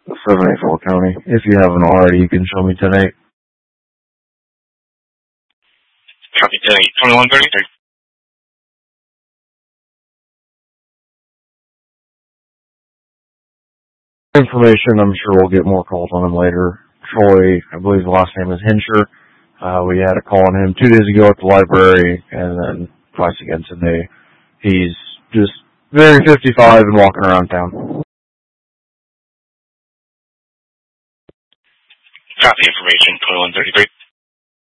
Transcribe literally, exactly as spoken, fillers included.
seven eighty-four County. If you haven't already, you can show me ten eight. Copy ten eight, twenty-one thirty-three. Information, I'm sure we'll get more calls on him later. Troy, I believe the last name is Hinscher. Uh, we had a call on him two days ago at the library, and then twice again today. He's just very fifty-five and walking around town. Copy information, twenty-one thirty-three.